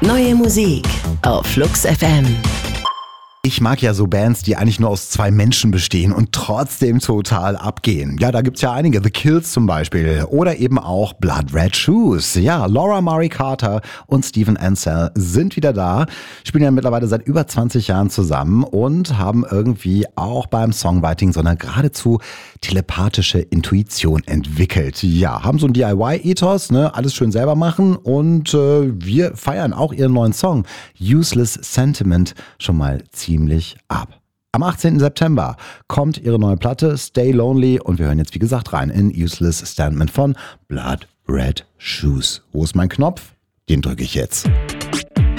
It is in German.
Neue Musik auf Flux FM. Ich mag ja so Bands, die eigentlich nur aus zwei Menschen bestehen und trotzdem total abgehen. Ja, da gibt's ja einige. The Kills zum Beispiel. Oder eben auch Blood Red Shoes. Ja, Laura Murray Carter und Steven Ansell sind wieder da. Spielen ja mittlerweile seit über 20 Jahren zusammen und haben irgendwie auch beim Songwriting so eine geradezu telepathische Intuition entwickelt. Ja, haben so ein DIY-Ethos, ne? Alles schön selber machen und wir feiern auch ihren neuen Song Useless Sentiment schon mal ziemlich ab. Am 18. September kommt ihre neue Platte Stay Lonely und wir hören jetzt wie gesagt rein in Useless Sentiment von Blood Red Shoes. Wo ist mein Knopf? Den drücke ich jetzt.